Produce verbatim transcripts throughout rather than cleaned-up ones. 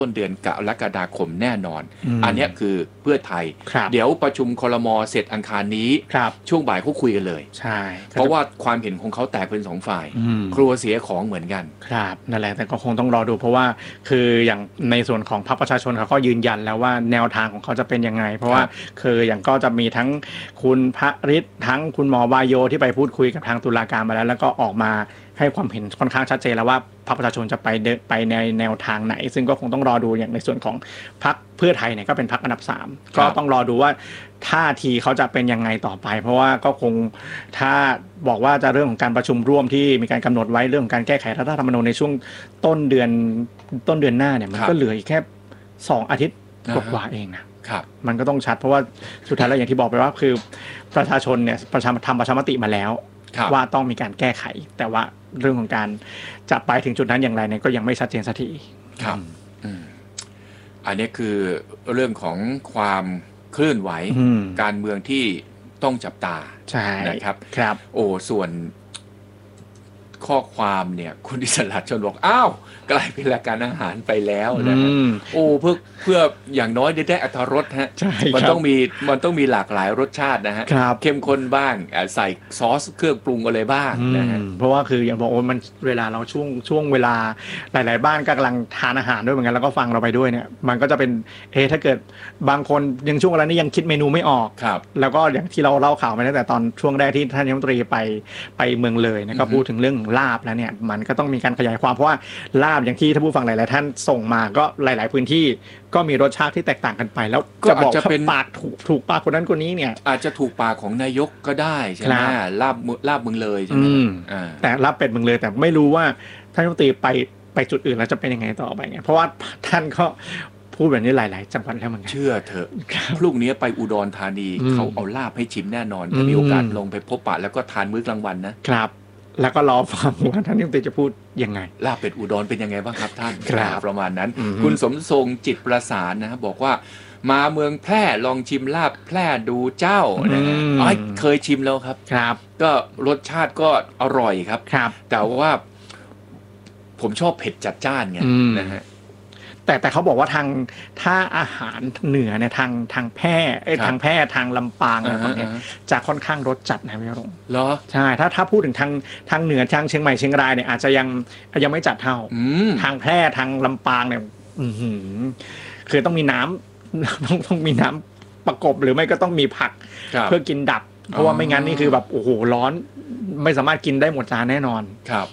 ต้นเดือนกรกฎาคมแน่นอน อันนี้คือเพื่อไทยเดี๋ยวประชุมครม.เสร็จอังคารนี้ช่วงบ่ายเขาคุยกันเลยใช่เพราะว่าความเห็นของเขาแตกเป็นสองฝ่ายกลัวเสียของเหมือนกันครับนั่นแหละแต่ก็คงต้องรอดูเพราะว่าคืออย่างในส่วนของพรรคประชาชนเขาก็ยืนยันแล้วว่าแนวทางของเขาจะเป็นยังไงเพราะว่าคืออย่างก็จะมีทั้งคุณพระฤทธิ์ทั้งคุณหมอวายโยที่ไปพูดคุยกับทางตุลาการมาแล้วแล้วก็ออกมาให้ความเห็นค่อนข้างชัดเจนแล้วว่าพรรคประชาชนจะไปไปในแนวทางไหนซึ่งก็คงต้องรอดูอย่างในส่วนของพรรคเพื่อไทยเนี่ยก็เป็นพรรคอันดับสามก็ต้องรอดูว่าท่าทีเขาจะเป็นยังไงต่อไปเพราะว่าก็คงถ้าบอกว่าจะเรื่องของการประชุมร่วมที่มีการกำหนดไว้เรื่องของการแก้ไขรัฐธรรมนูญในช่วงต้นเดือนต้นเดือนหน้าเนี่ยมันก็เหลืออีกแค่สองอาทิตย์กว่าเองนะครับมันก็ต้องชัดเพราะว่าสุดท้ายแล้วอย่างที่บอกไปว่าคือประชาชนเนี่ยประชาทำประชามติมาแล้วว่าต้องมีการแก้ไขแต่ว่าเรื่องของการจะไปถึงจุดนั้นอย่างไรเนี่ยก็ยังไม่ชัดเจนสักทีครับอันนี้คือเรื่องของความเคลื่อนไหวการเมืองที่ต้องจับตานะครับครับโอ้ส่วนข้อความเนี่ยคุณอิสระชนบอกอ้าวกลายเป็นรายการอาหารไปแล้วนะฮะโอ้เพื่อเพื่ออย่างน้อยได้ได้อรรถรสฮะมันต้องมีมันต้องมีหลากหลายรสชาตินะฮะเข้มข้นบ้างใส่ซอสเครื่องปรุงอะไรบ้างนะฮะเพราะว่าคืออย่างบอกว่ามันเวลาเราช่วงช่วงเวลาหลายๆบ้านกำลังทานอาหารด้วยเหมือนกันแล้วก็ฟังเราไปด้วยเนี่ยมันก็จะเป็นเอถ้าเกิดบางคนยังช่วงเวลานี้ยังคิดเมนูไม่ออกแล้วก็อย่างที่เราเล่าข่าวมาตั้งแต่ตอนช่วงแรกที่ท่านนายกรัฐมนตรีไปไปเมืองเลยนะก็พูดถึงเรื่องลาบแล้วเนี่ยมันก็ต้องมีการขยายความเพราะว่าลาบอย่างที่ท่านผู้ฟังหลายๆท่านส่งมาก็หลายๆพื้นที่ก็มีรสชาติที่แตกต่างกันไปแล้วจะบอกจะเป็นปากถูกถูกปากคนนั้นคนนี้เนี่ยอาจจะถูกปากของนายกก็ได้ใช่ไหมลาบลาบเมืองเลยใช่ไหมแต่ลาบเป็ดเมืองเลยแต่ไม่รู้ว่าท่านรัฐมนตรีไปไปจุดอื่นแล้วจะเป็นยังไงต่อไปไงเพราะว่าท่านก็พูดแบบนี้หลายๆจังหวัดแล้วเหมือนกันเชื่อเถอะพรุ่งนี้ไปอุดรธานีเขาเอาลาบให้ชิมแน่นอนถ้ามีโอกาสลงไปพบปะแล้วก็ทานมื้อกลางวันนะครับแล้วก็รอฟังว่าท่านรัฐมนตรีจะพูดยังไงลาบเป็ดอุดรเป็นยังไงบ้างครับท่านประมาณนั้นคุณสมทรงจิตประสานนะบอกว่ามาเมืองแพร่ลองชิมลาบแพร่ดูเจ้านะฮะอ๋อเคยชิมแล้วครับครับก็รสชาติก็อร่อยครับครับแต่ว่าผมชอบเผ็ดจัดจ้านไงนะฮะแต่แต่เขาบอกว่าทางถ้าอาหารเหนือเนี่ยทางทางแพร่เอ้ยทางแพร่ทางลำปางอะไรพวกนี้จะค่อนข้างรสจัดนะพี่รงเหรอใช่ถ้าถ้าพูดถึงทางทางเหนือทางเชียงใหม่เชียงรายเนี่ยอาจจะยังยังไม่จัดเท่าทางแพร่ทางลำปางเนี่ยคือต้องมีน้ำต้องต้องมีน้ำประกบหรือไม่ก็ต้องมีผักเพื่อกินดับเพราะว่าไม่งั้นนี่คือแบบโอ้โหร้อนไม่สามารถกินได้หมดจานแน่นอนครับ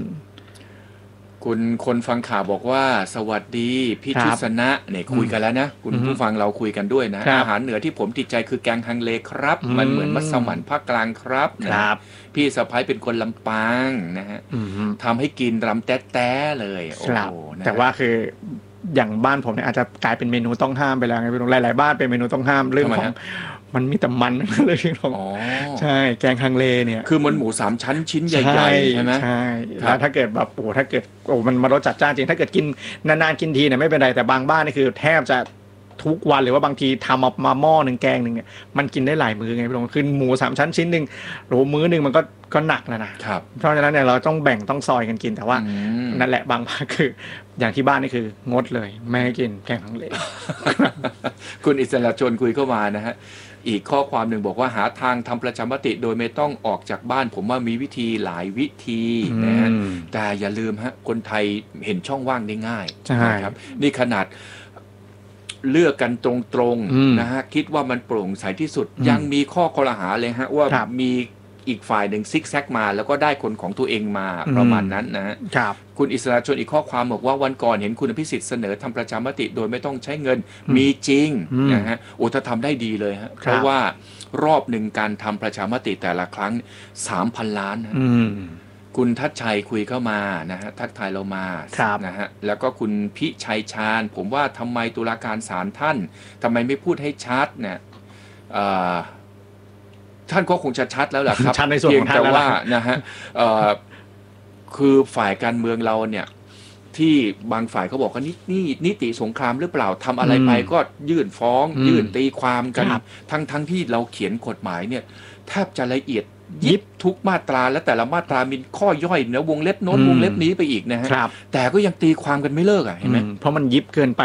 คุณคนฟังข่าวบอกว่าสวัสดีพี่ทิศนะเนี่ยคุยกันแล้วนะคุณผู้ฟังเราคุยกันด้วยนะอาหารเหนือที่ผมติดใจคือแกงฮังเลครับมันเหมือนมัสมั่นภาคกลางครับนะครับพี่สะพ้ายเป็นคนลำปางนะฮะทำให้กินรำแต๊ะเลยโอ้โหแต่ว่าคืออย่างบ้านผมเนี่ยอาจจะกลายเป็นเมนูต้องห้ามไปแล้วไงพี่น้องหลายๆบ้านเป็นเมนูต้องห้ามเรื่องของมันมีแต่มันเลยพี่น้องใช่แกงฮังเลเนี่ยคือมันหมูสามชั้นชิ้นใหญ่ๆใช่ไหมใช่แล้วถ้าเกิดแบบโอ้ถ้าเกิดโอ้มันมารสจัดจ้านจริงถ้าเกิดกินนานๆกินทีเนี่ยไม่เป็นไรแต่บางบ้านนี่คือแทบจะทุกวันหรือว่าบางทีทำมาหม้อหนึ่งแกงหนึ่งเนี่ยมันกินได้หลายมื้อไงพี่น้องคือหมูสามชั้นชิ้นหนึ่งโหมื้อหนึ่งมันก็ก็หนักแล้วนะเพราะฉะนั้นเนี่ยเราต้องแบ่งต้องซอยกันกินแต่ว่านั่นแหละบางบ้านคืออย่างที่บ้านนี่คืองดเลยไม่ให้กินแกงฮังเลคุณอิสระชนคุยเข้ามานะฮะอีกข้อความหนึ่งบอกว่าหาทางทำประชามติโดยไม่ต้องออกจากบ้านผมว่ามีวิธีหลายวิธีนะฮะแต่อย่าลืมฮะคนไทยเห็นช่องว่างได้ง่ายนะครับนี่ขนาดเลือกกันตรงๆนะฮะคิดว่ามันโปร่งใสที่สุดยังมีข้อคอรหาเลยฮะว่ามีอีกฝ่ายหนึ่งซิกแซกมาแล้วก็ได้คนของตัวเองมาประมาณนั้นนะฮะคุณอิสระชนอีกข้อความบอกว่าวันก่อนเห็นคุณอภิสิทธิ์เสนอทำประชามติโดยไม่ต้องใช้เงินมีจริงนะฮะโอ้ถ้าทำได้ดีเลยฮะเพราะว่ารอบหนึ่งการทำประชามติแต่ละครั้ง สามพัน ล้านคุณทัชชัยคุยเข้ามานะฮะทักทายเรามานะฮะแล้วก็คุณพิชัยชาญผมว่าทำไมตุลาการศาลท่านทำไมไม่พูดให้ชัดเนี่ยท่านก็คงจะชัดแล้วแหละครับเพียงแต่ว่านะฮะคือฝ่ายการเมืองเราเนี่ยที่บางฝ่ายเขาบอกว่านี่นี่นิติสงครามหรือเปล่าทำอะไรไปก็ยื่นฟ้องยื่นตีความกันทั้งทั้งที่เราเขียนกฎหมายเนี่ยแทบจะละเอียดยิบทุกมาตราและแต่ละมาตรามีข้อย่อยเนื้อวงเล็บโน้นวงเล็บนี้ไปอีกนะฮะแต่ก็ยังตีความกันไม่เลิกอ่ะเห็นไหมเพราะมันยิบเกินไป